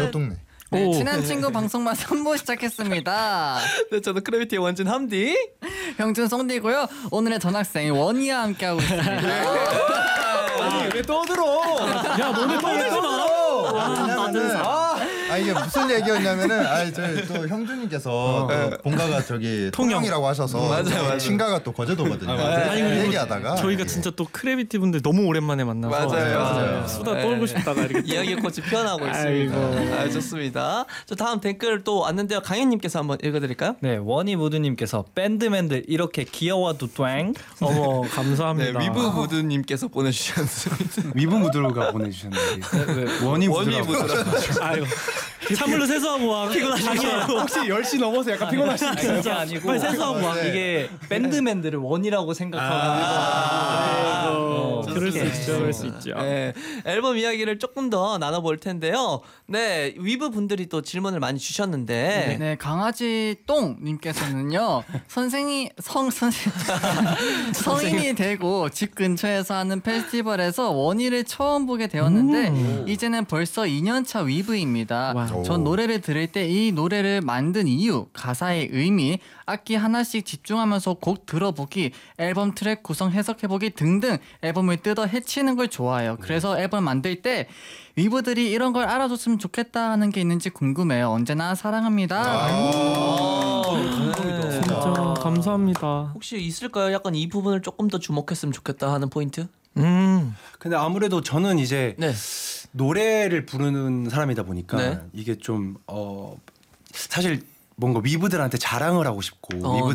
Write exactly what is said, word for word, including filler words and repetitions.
동네. 네, 오. 친한 친구 방송만 삼 부 시작했습니다. 네, 저는 크래비티의 원진 함디. 형준 송디고요. 오늘의 전학생 원희와 함께하고 있습니다. 아니 왜 떠들어? 야 너네 떠들지 마. 왜냐면은 아 이게 무슨 얘기였냐면은 아 저희 또 형준님께서 또 본가가 저기 통영이라고 하셔서 맞아요, 맞아요. 친가가 또 거제도거든요. 아니, 그리고 얘기하다가 저희가 예. 진짜 또 크래비티 분들 너무 오랜만에 만나서 맞아요, 맞아요. 수다 네. 떨고 싶다가 이렇게 이야기 꽃이 피어나고 있습니다. 아이고. 아, 좋습니다. 저 다음 댓글 또 왔는데요. 강현님께서 한번 읽어드릴까요? 네, 원희무드님께서 밴드맨들 이렇게 귀여워도 땡. 어머 네, 감사합니다. 위브무드님께서 보내주셨습니다. 위브 무드가 보내주셨는데 원희 원희 무드라고. 무드라고. 아이고 참을로 세수하고 와 피곤하시고. 혹시 열 시 넘어서 약간 피곤하시죠? 그게 아니고 빨리 세수하고 와. 네. 이게 밴드맨들을 원이라고 생각하고 아이고 어, 그럴 수 그렇게. 있죠, 그럴 수 있죠. 네, 앨범 이야기를 조금 더 나눠볼 텐데요. 네, 위브 분들이 또 질문을 많이 주셨는데 네, 강아지 똥님께서는요. 선생이 성 선생 성인이 되고 집 근처에서 하는 페스티벌에서 원희를 처음 보게 되었는데 음. 이제는 벌써 이 년차 위브입니다. 와우. 전 노래를 들을 때 이 노래를 만든 이유, 가사의 의미, 악기 하나씩 집중하면서 곡 들어보기, 앨범 트랙 구성 해석해보기 등등 앨범을 뜯어 헤치는 걸 좋아해요. 그래서 앨범 만들 때 위브들이 이런 걸 알아줬으면 좋겠다 하는 게 있는지 궁금해요. 언제나 사랑합니다. 아, 감동이다. 진짜 감사합니다. 혹시 있을까요? 약간 이 부분을 조금 더 주목했으면 좋겠다 하는 포인트? 음. 근데 아무래도 저는 이제 네. 노래를 부르는 사람이다 보니까 네. 이게 좀 어 사실 뭔가 위브들한테 자랑을 하고 싶고 어,